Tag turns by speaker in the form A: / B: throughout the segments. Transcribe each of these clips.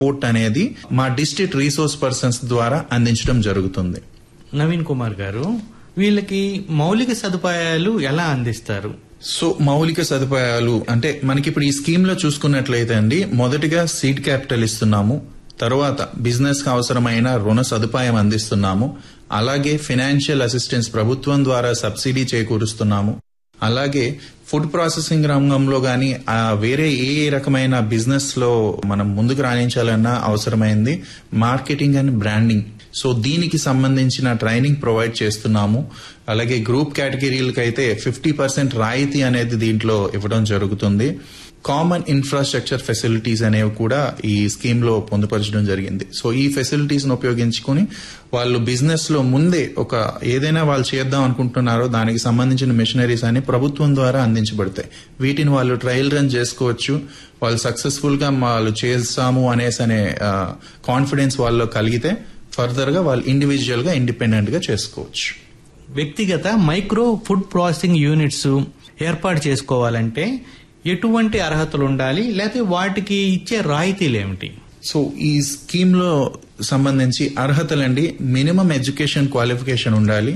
A: Support అనేది మా district resource persons ద్వారా అందించడం జరుగుతుంది.
B: నవీన్ కుమార్ గారు, వీళ్ళకి మౌలిక సదుపాయాలు ఎలా అందిస్తారు?
A: సో మౌలిక సదుపాయాలు అంటే మనకి ఇప్పుడు ఈ స్కీమ్ లో చూసుకున్నట్లయితే అండి, మొదటిగా సీడ్ క్యాపిటల్ ఇస్తున్నాము, తర్వాత బిజినెస్ కి అవసరమైన రుణ సదుపాయం అందిస్తున్నాము, అలాగే ఫైనాన్షియల్ అసిస్టెన్స్ ప్రభుత్వం ద్వారా సబ్సిడీ చేకూరుస్తున్నాము, అలాగే ఫుడ్ ప్రాసెసింగ్ రంగంలో గానీ వేరే ఏ రకమైన బిజినెస్ లో మనం ముందుకు రాణించాలన్నా అవసరమైంది మార్కెటింగ్ అండ్ బ్రాండింగ్. సో దీనికి సంబంధించిన ట్రైనింగ్ ప్రొవైడ్ చేస్తున్నాము. అలాగే గ్రూప్ కేటగిరీలకైతే 50% రాయితీ అనేది దీంట్లో ఇవ్వడం జరుగుతుంది. కామన్ ఇన్ఫ్రాస్ట్రక్చర్ ఫెసిలిటీస్ అనేవి కూడా ఈ స్కీమ్ లో పొందుపరచడం జరిగింది. సో ఈ ఫెసిలిటీస్ ను ఉపయోగించుకుని వాళ్ళు బిజినెస్ లో ముందే ఒక ఏదైనా వాళ్ళు చేద్దాం అనుకుంటున్నారో దానికి సంబంధించిన మిషనరీస్ అని ప్రభుత్వం ద్వారా అందించబడతాయి. వీటిని వాళ్ళు ట్రయల్ రన్ చేసుకోవచ్చు. వాళ్ళు సక్సెస్ఫుల్ గా వాళ్ళు చేస్తాము అనే కాన్ఫిడెన్స్ వాళ్ళలో కలిగితే ఫర్దర్ గా వాళ్ళు ఇండివిజువల్ గా ఇండిపెండెంట్ గా చేసుకోవచ్చు.
B: వ్యక్తిగత మైక్రో ఫుడ్ ప్రాసెసింగ్ యూనిట్స్ ఏర్పాటు చేసుకోవాలంటే ఎటువంటి అర్హతలు ఉండాలి, లేకపోతే వాటికి ఇచ్చే రాయితీలు ఏమిటి?
A: సో ఈ స్కీమ్ లో సంబంధించి అర్హతలండి, మినిమం ఎడ్యుకేషన్ క్వాలిఫికేషన్ ఉండాలి,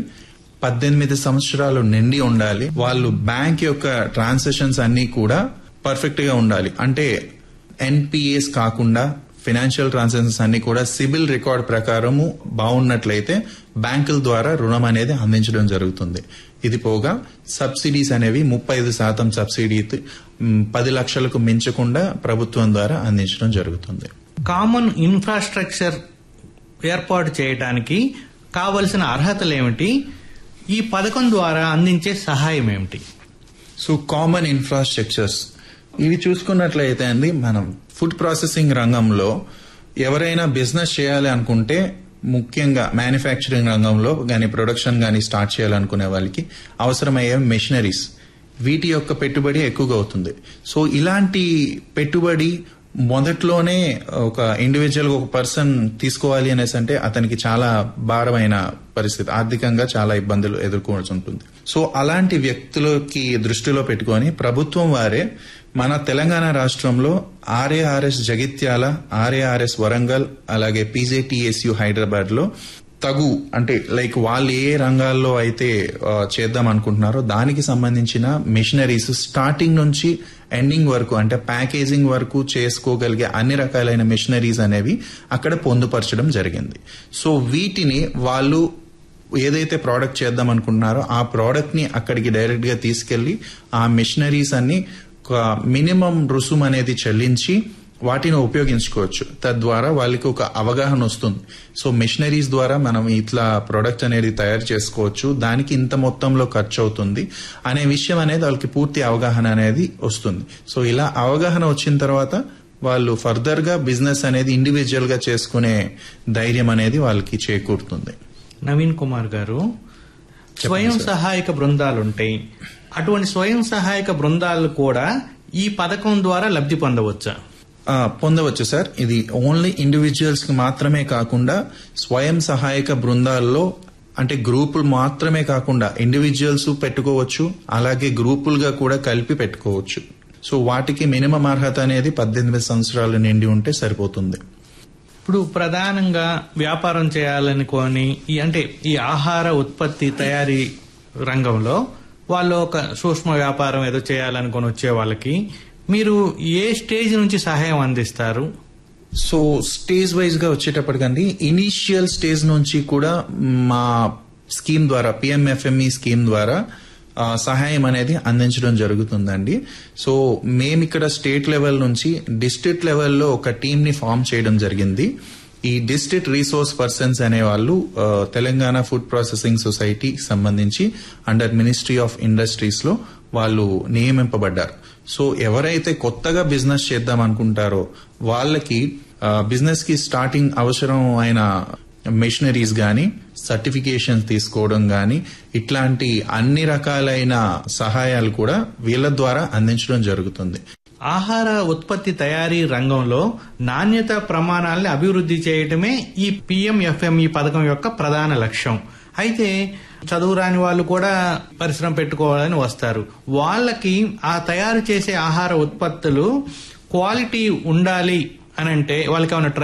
A: 18 సంవత్సరాలు నిండి ఉండాలి, వాళ్ళు బ్యాంక్ యొక్క ట్రాన్సాక్షన్స్ అన్ని కూడా పర్ఫెక్ట్ గా ఉండాలి. అంటే ఎన్పిఎస్ కాకుండా ఫైనాన్షియల్ ట్రాన్సాక్షన్స్ అన్ని కూడా సిబిల్ రికార్డ్ ప్రకారము బాగున్నట్లయితే బ్యాంకుల ద్వారా రుణం అనేది అందించడం జరుగుతుంది. ఇది పోగా సబ్సిడీస్ అనేవి 35% సబ్సిడీ 10 లక్షలకు మించకుండా ప్రభుత్వం ద్వారా అందించడం జరుగుతుంది.
B: కామన్ ఇన్ఫ్రాస్ట్రక్చర్ ఏర్పాటు చేయడానికి కావలసిన అర్హతలు ఏమిటి? ఈ పథకం ద్వారా అందించే సహాయం ఏమిటి?
A: సో కామన్ ఇన్ఫ్రాస్ట్రక్చర్స్ ఇవి చూసుకున్నట్లయితే అండి, మనం ఫుడ్ ప్రాసెసింగ్ రంగంలో ఎవరైనా బిజినెస్ చేయాలి అనుకుంటే ముఖ్యంగా మ్యానుఫ్యాక్చరింగ్ రంగంలో గానీ ప్రొడక్షన్ గానీ స్టార్ట్ చేయాలనుకునే వాళ్ళకి అవసరమయ్యే మెషినరీస్, వీటి యొక్క పెట్టుబడి ఎక్కువగా అవుతుంది. సో ఇలాంటి పెట్టుబడి మొదట్లోనే ఒక ఇండివిజువల్ ఒక పర్సన్ తీసుకోవాలి అనేసి అంటే అతనికి చాలా భారమైన పరిస్థితి, ఆర్థికంగా చాలా ఇబ్బందులు ఎదుర్కోవాల్సి ఉంటుంది. సో అలాంటి వ్యక్తులకి దృష్టిలో పెట్టుకొని ప్రభుత్వం వారే మన తెలంగాణ రాష్ట్రంలో ఆర్ఏఆర్ఎస్ జగిత్యాల, ఆర్ఏఆర్ఎస్ వరంగల్, అలాగే పీజేటీఎస్యు హైదరాబాద్ లో తగు అంటే లైక్ వాళ్ళు ఏ రంగాల్లో అయితే చేద్దాం అనుకుంటున్నారో దానికి సంబంధించిన మిషనరీస్ స్టార్టింగ్ నుంచి ఎండింగ్ వరకు అంటే ప్యాకేజింగ్ వరకు చేసుకోగలిగే అన్ని రకాలైన మిషనరీస్ అనేవి అక్కడ పొందుపరచడం జరిగింది. సో వీటిని వాళ్ళు ఏదైతే ప్రోడక్ట్ చేద్దాం అనుకుంటున్నారో ఆ ప్రోడక్ట్ ని అక్కడికి డైరెక్ట్ గా తీసుకెళ్లి ఆ మిషనరీస్ అన్ని మినిమం రుసుము అనేది చెల్లించి వాటిని ఉపయోగించుకోవచ్చు. తద్వారా వాళ్ళకి ఒక అవగాహన వస్తుంది. సో మిషనరీస్ ద్వారా మనం ఇట్లా ప్రొడక్ట్ అనేది తయారు చేసుకోవచ్చు, దానికి ఇంత మొత్తంలో ఖర్చు అవుతుంది అనే విషయం అనేది వాళ్ళకి పూర్తి అవగాహన అనేది వస్తుంది. సో ఇలా అవగాహన వచ్చిన తర్వాత వాళ్ళు ఫర్దర్ గా బిజినెస్ అనేది ఇండివిజువల్ గా చేసుకునే ధైర్యం అనేది వాళ్ళకి చేకూరుతుంది.
B: నవీన్ కుమార్ గారు, స్వయం సహాయక బృందాలుంటాయి. అటువంటి స్వయం సహాయక బృందాలు కూడా ఈ పథకం ద్వారా లబ్ధి పొందవచ్చా?
A: పొందవచ్చు సార్. ఇది ఓన్లీ ఇండివిజువల్స్ కి మాత్రమే కాకుండా స్వయం సహాయక బృందాల్లో అంటే గ్రూపులు మాత్రమే కాకుండా ఇండివిజువల్స్ పెట్టుకోవచ్చు, అలాగే గ్రూపులుగా కూడా కలిపి పెట్టుకోవచ్చు. సో వాటికి మినిమం అర్హత అనేది 18 సంవత్సరాలు నిండి ఉంటే సరిపోతుంది.
B: ఇప్పుడు ప్రధానంగా వ్యాపారం చేయాలనుకోని అంటే ఈ ఆహార ఉత్పత్తి తయారీ రంగంలో వాళ్ళు ఒక సూక్ష్మ వ్యాపారం ఏదో చేయాలనుకుని వచ్చే వాళ్ళకి మీరు ఏ స్టేజ్ నుంచి సహాయం అందిస్తారు?
A: సో స్టేజ్ వైజ్ గా వచ్చేటప్పటికండి ఇనీషియల్ స్టేజ్ నుంచి కూడా మా స్కీమ్ ద్వారా పిఎంఎఫ్ఎంఈ స్కీమ్ ద్వారా సహాయం అనేది అందించడం జరుగుతుందండి. సో మేమిక్కడ స్టేట్ లెవెల్ నుంచి డిస్ట్రిక్ట్ లెవెల్లో ఒక టీమ్ ని ఫామ్ చేయడం జరిగింది. ఈ డిస్ట్రిక్ట్ రిసోర్స్ పర్సన్స్ అనే వాళ్ళు తెలంగాణ ఫుడ్ ప్రాసెసింగ్ సొసైటీ సంబంధించి అండర్ మినిస్ట్రీ ఆఫ్ ఇండస్ట్రీస్ లో వాళ్ళు నియమింపబడ్డారు. సో ఎవరైతే కొత్తగా బిజినెస్ చేద్దాం అనుకుంటారో వాళ్ళకి బిజినెస్ కి స్టార్టింగ్ అవసరం అయిన మెషినరీస్ గానీ సర్టిఫికేషన్స్ తీసుకోవడం గానీ ఇట్లాంటి అన్ని రకాలైన సహాయాలు కూడా వీళ్ళ ద్వారా అందించడం జరుగుతుంది.
B: ఆహార ఉత్పత్తి తయారీ రంగంలో నాణ్యత ప్రమాణాలను అభివృద్ధి చేయటమే ఈ పిఎంఎఫ్ఎంఈ పథకం యొక్క ప్రధాన లక్ష్యం. అయితే చదువురాని వాళ్ళు కూడా పరిశ్రమ పెట్టుకోవాలని వస్తారు. వాళ్ళకి ఆ తయారు చేసే ఆహార ఉత్పత్తులు క్వాలిటీ ఉండాలి అని అంటే వాళ్ళకి ఏమైనా